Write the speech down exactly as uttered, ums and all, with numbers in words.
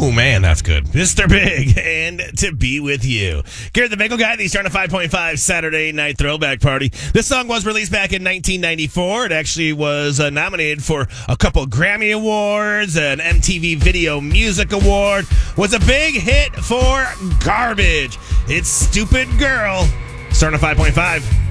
Oh, man, that's good. Mister Big, and To Be With You. Garrett the Bagel Guy, the Eastern five point five Saturday Night Throwback Party. This song was released back in nineteen ninety-four. It actually was uh, nominated for a couple Grammy Awards, an M T V Video Music Award. Was a big hit for Garbage. It's Stupid Girl. Starting at five point five.